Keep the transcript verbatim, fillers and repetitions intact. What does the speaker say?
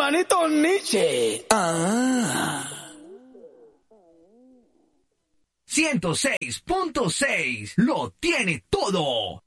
hermanito Nietzsche. Ah. ciento seis punto seis lo tiene todo.